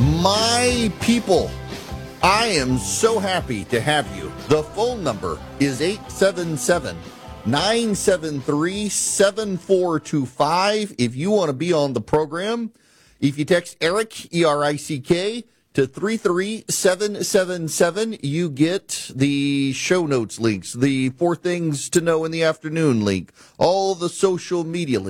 My people, I am so happy to have you. The phone number is 877-973-7425. If you want to be on the program, if you text Eric, E-R-I-C-K, to 33777, you get the show notes links, the 4 things to know in the afternoon link, all the social media links.